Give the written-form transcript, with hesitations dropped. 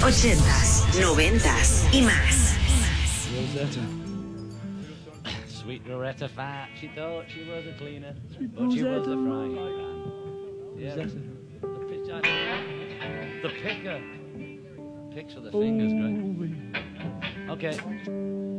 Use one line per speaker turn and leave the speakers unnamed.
80s, 90s y más.
Rosetta. Sweet Rosetta Fat. She thought she was a cleaner, but she was a frying pan. Yeah. The pitch. The picker. Picks for the fingers, great. Okay.